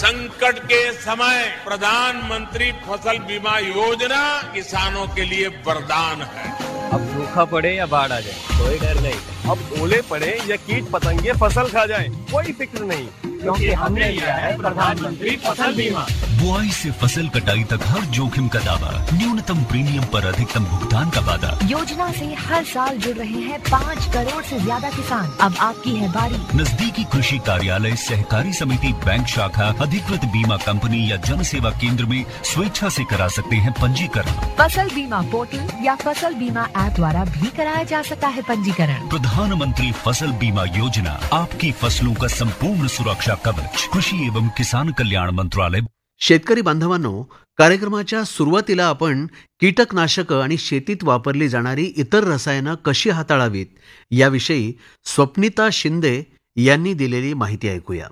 संकट के समय प्रधानमंत्री फसल बीमा योजना किसानों के लिए वरदान है। अब सूखा पड़े या बाढ़ आ जाए कोई डर नहीं। अब ओले पड़े या कीट पतंगे फसल खा जाए कोई फिक्र नहीं, क्योंकि हमने लिया है प्रधानमंत्री फसल बीमा। बुआई से फसल कटाई तक हर जोखिम का दावा, न्यूनतम प्रीमियम पर अधिकतम भुगतान का वादा। योजना से हर साल जुड़ रहे हैं 5 करोड़ से ज्यादा किसान। अब आपकी है बारी। नजदीकी कृषि कार्यालय, सहकारी समिति, बैंक शाखा, अधिकृत बीमा कंपनी या जन सेवा केंद्र में स्वेच्छा से करा सकते हैं पंजीकरण। फसल बीमा पोर्टल या फसल बीमा ऐप द्वारा भी कराया जा सकता है पंजीकरण। प्रधानमंत्री फसल बीमा योजना, आपकी फसलों का संपूर्ण सुरक्षा कवच। कृषि एवं किसान कल्याण मंत्रालय। शेतकरी बांधवांनो, कार्यक्रमाच्या सुरुवातीला आपण कीटकनाशकं आणि शेतीत वापरली जाणारी इतर रसायनं कशी हाताळावीत याविषयी स्वप्निता शिंदे यांनी दिलेली माहिती ऐकूया.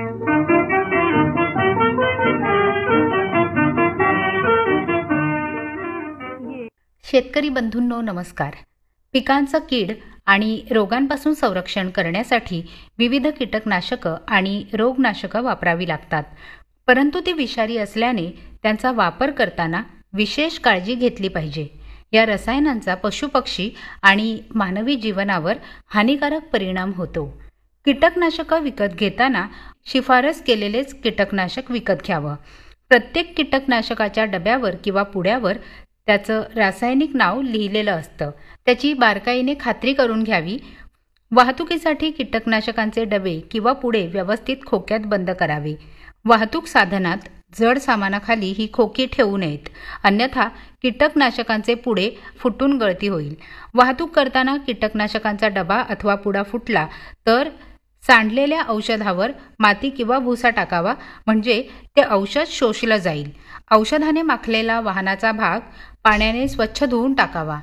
शेतकरी बंधूंनो नमस्कार. पिकांचं कीड आणि रोगांपासून संरक्षण करण्यासाठी विविध कीटकनाशकं आणि रोगनाशकं वापरावी लागतात, परंतु ती विषारी असल्याने त्यांचा वापर करताना विशेष काळजी घेतली पाहिजे. या रसायनांचा पशुपक्षी आणि मानवी जीवनावर हानिकारक परिणाम होतो. कीटकनाशकं विकत घेताना शिफारस केलेलेच कीटकनाशक विकत घ्यावं. प्रत्येक कीटकनाशकाच्या डब्यावर किंवा पुड्यावर त्याचं रासायनिक नाव लिहिलेलं असतं, त्याची बारकाईने खात्री करून घ्यावी. वाहतुकीसाठी कीटकनाशकांचे डबे किंवा पुडे व्यवस्थित खोक्यात बंद करावे. वाहतूक साधनात जड सामानाखाली ही खोकी ठेवू नयेत, अन्यथा कीटकनाशकांचे पुडे फुटून गळती होईल. वाहतूक करताना कीटकनाशकांचा डबा अथवा पुडा फुटला तर सांडलेल्या औषधावर माती किंवा भुसा टाकावा, म्हणजे ते औषध शोषलं जाईल. औषधाने माखलेला वाहनाचा भाग पाण्याने स्वच्छ धुवून टाकावा.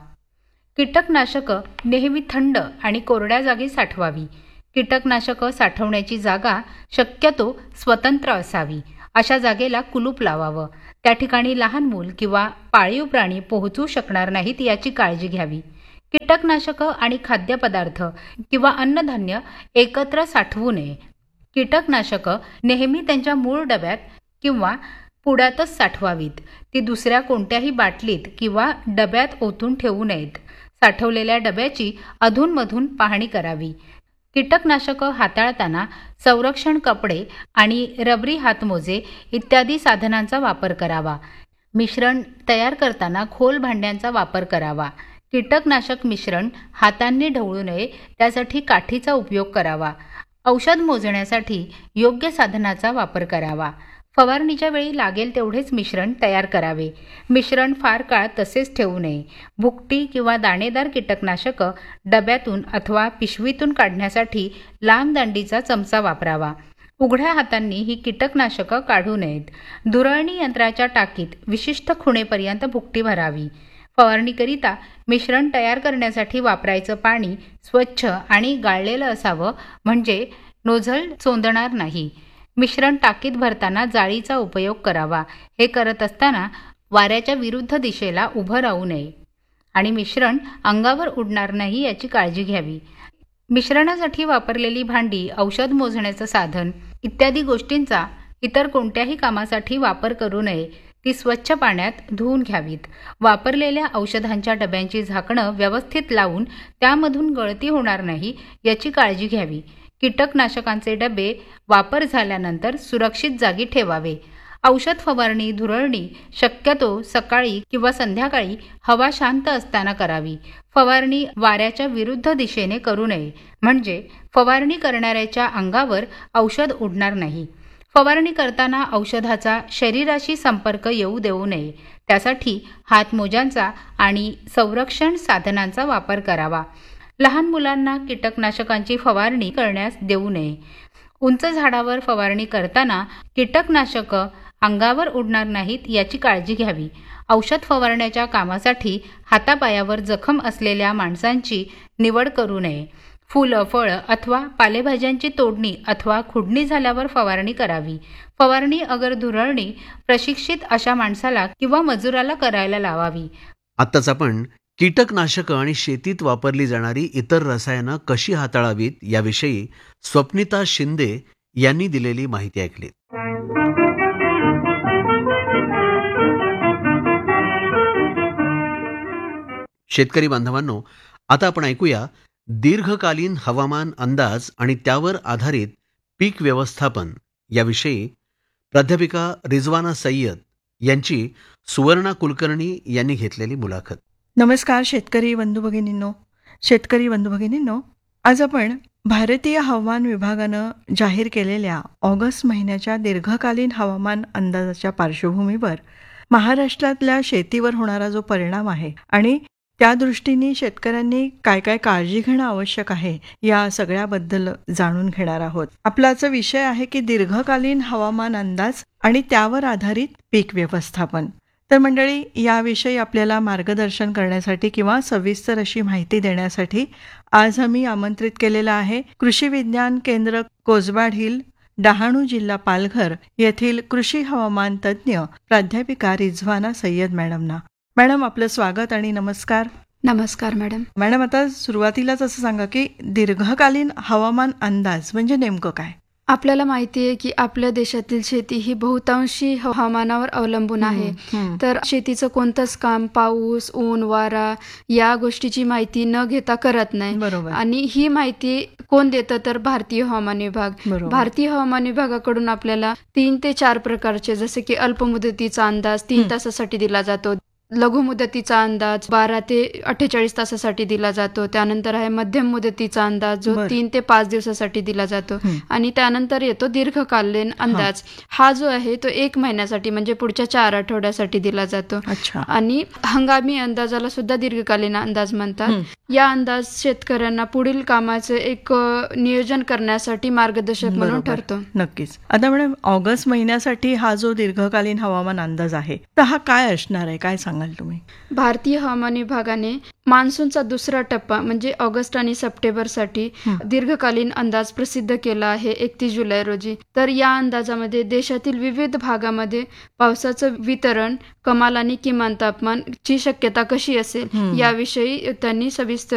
कीटकनाशकं नेहमी थंड आणि कोरड्या जागी साठवावी. कीटकनाशकं साठवण्याची जागा शक्यतो स्वतंत्र असावी. अशा जागेला कुलूप लावावं. त्या ठिकाणी लहान मूल किंवा पाळीव प्राणी पोहोचू शकणार नाहीत याची काळजी घ्यावी. कीटकनाशकं आणि खाद्यपदार्थ किंवा अन्नधान्य एकत्र साठवू नये. कीटकनाशकं नेहमी त्यांच्या मूळ डब्यात किंवा पुड्यातच साठवावीत. ती दुसऱ्या कोणत्याही बाटलीत किंवा डब्यात ओतून ठेवू नयेत. साठवलेल्या डब्याची अधूनमधून पाहणी करावी. कीटकनाशकं हाताळताना संरक्षण कपडे आणि रबरी हातमोजे इत्यादी साधनांचा वापर करावा. मिश्रण तयार करताना खोल भांड्यांचा वापर करावा. कीटकनाशक मिश्रण हातांनी ढवळू नये, त्यासाठी काठीचा उपयोग करावा. औषध मोजण्यासाठी योग्य साधनाचा वापर करावा. फवारणीच्या वेळी लागेल तेवढेच मिश्रण तयार करावे. मिश्रण फार काळ तसेच ठेवू नये. भुकटी किंवा दाणेदार कीटकनाशकं डब्यातून अथवा पिशवीतून काढण्यासाठी लांब दांडीचा चमचा वापरावा. उघड्या हातांनी ही कीटकनाशकं काढू नयेत. धुरळणी यंत्राच्या टाकीत विशिष्ट खुणेपर्यंत भुकटी भरावी. फवारणीकरिता मिश्रण तयार करण्यासाठी वापरायचं पाणी स्वच्छ आणि गाळलेलं असावं, म्हणजे नोझल चोंदणार नाही. मिश्रण टाकीत भरताना जाळीचा उपयोग करावा. हे करत असताना वाऱ्याच्या विरुद्ध दिशेला उभं राहू नये आणि मिश्रण अंगावर उडणार नाही याची काळजी घ्यावी. मिश्रणासाठी वापरलेली भांडी, औषध मोजण्याचं साधन इत्यादी गोष्टींचा इतर कोणत्याही कामासाठी वापर करू नये. ती स्वच्छ पाण्यात धुवून घ्यावीत. वापरलेल्या औषधांच्या डब्यांची झाकणं व्यवस्थित लावून त्यामधून गळती होणार नाही याची काळजी घ्यावी. कीटकनाशकांचे डबे वापर झाल्यानंतर सुरक्षित जागी ठेवावे. औषध फवारणी, धुरळणी शक्यतो सकाळी किंवा संध्याकाळी हवा शांत असताना करावी. फवारणी वाऱ्याच्या विरुद्ध दिशेने करू नये, म्हणजे फवारणी करणाऱ्याच्या अंगावर औषध उडणार नाही. फवारणी करताना औषधाचा शरीराशी संपर्क येऊ देऊ नये. त्यासाठी हातमोजांचा आणि संरक्षण साधनांचा वापर करावा. लहान मुलांना कीटकनाशकांची फवारणी करण्यास देऊ नये. उंच झाडावर फवारणी करताना कीटकनाशकं अंगावर उडणार नाहीत याची काळजी घ्यावी. औषध फवारण्याच्या कामासाठी हातापायावर जखम असलेल्या माणसांची निवड करू नये. फुलं, फळं अथवा पालेभाज्यांची तोडणी अथवा खुडणी झाल्यावर फवारणी करावी. फवारणी अगर धुरळणी प्रशिक्षित अशा माणसाला किंवा मजुराला करायला लावावी. आत्ताच आपण कीटकनाशकं आणि शेतीत वापरली जाणारी इतर रसायनं कशी हाताळावीत याविषयी स्वप्निता शिंदे यांनी दिलेली माहिती ऐकली. शेतकरी बांधवांनो, आता आपण ऐकूया दीर्घकालीन हवामान अंदाज आणि त्यावर आधारित पीक व्यवस्थापन याविषयी प्राध्यापिका रिजवाना सय्यद यांची सुवर्णा कुलकर्णी यांनी घेतलेली मुलाखत. नमस्कार शेतकरी बंधू भगिनींनो, आज आपण भारतीय हवामान विभागानं जाहीर केलेल्या ऑगस्ट महिन्याच्या दीर्घकालीन हवामान अंदाजाच्या पार्श्वभूमीवर महाराष्ट्रातल्या शेतीवर होणारा जो परिणाम आहे आणि त्या दृष्टीने शेतकऱ्यांनी काय काय काळजी घेणं आवश्यक आहे या सगळ्याबद्दल जाणून घेणार आहोत. आपला आजचा विषय आहे की दीर्घकालीन हवामान अंदाज आणि त्यावर आधारित पीक व्यवस्थापन. तर मंडळी, याविषयी आपल्याला मार्गदर्शन करण्यासाठी किंवा सविस्तर अशी माहिती देण्यासाठी आज आम्ही आमंत्रित केलेलं आहे कृषी विज्ञान केंद्र कोसबाड हिल, डहाणू जिल्हा पालघर येथील कृषी हवामान तज्ज्ञ प्राध्यापिका रिजवाना सय्यद मॅडमना. मॅडम, आपलं स्वागत आणि नमस्कार. नमस्कार मॅडम. मॅडम, आता सुरुवातीलाच असं सांगा की दीर्घकालीन हवामान अंदाज म्हणजे नेमकं काय? आपल्याला माहिती आहे की आपल्या देशातील शेती ही बहुतांशी हवामानावर अवलंबून आहे. तर शेतीचं कोणतंच काम पाऊस, ऊन, वारा या गोष्टीची माहिती न घेता करत नाही. बरोबर. आणि ही माहिती कोण देतं तर भारतीय हवामान विभाग. बरोबर. भारतीय हवामान विभागाकडून आपल्याला 3 ते 4 प्रकारचे, जसे की अल्पमुदतीचा अंदाज 3 तासासाठी दिला जातो, लघु मुदतीचा अंदाज 12 ते 48 तासासाठी दिला जातो, त्यानंतर आहे मध्यम मुदतीचा अंदाज जो 3 ते 5 दिवसासाठी दिला जातो, आणि त्यानंतर येतो दीर्घकालीन अंदाज. हा जो आहे तो 1 महिन्यासाठी म्हणजे पुढच्या 4 आठवड्यासाठी दिला जातो. आणि हंगामी अंदाजाला सुद्धा दीर्घकालीन अंदाज म्हणतात. या अंदाज शेतकऱ्यांना पुढील कामाचे एक नियोजन करण्यासाठी मार्गदर्शक म्हणून ठरतो. नक्कीच. आता मॅडम, ऑगस्ट महिन्यासाठी हा जो दीर्घकालीन हवामान अंदाज आहे तर हा काय असणार आहे, काय सांगाल तुम्ही? भारतीय हवामान विभागाने मान्सूनचा दुसरा टप्पा म्हणजे ऑगस्ट आणि सप्टेंबरसाठी दीर्घकालीन अंदाज प्रसिद्ध केला आहे 31 जुलै रोजी. तर या अंदाजामध्ये देशातील विविध भागामध्ये पावसाचं वितरण, कमाल आणि किमान तापमानची शक्यता कशी असेल याविषयी त्यांनी सविस्तर